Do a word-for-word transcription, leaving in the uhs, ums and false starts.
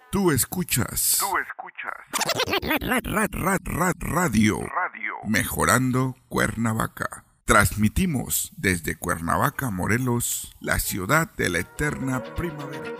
Tú escuchas. Tú escuchas. Ra, ra, ra, ra, radio. Radio. Mejorando Cuernavaca. Transmitimos desde Cuernavaca, Morelos, la ciudad de la eterna primavera.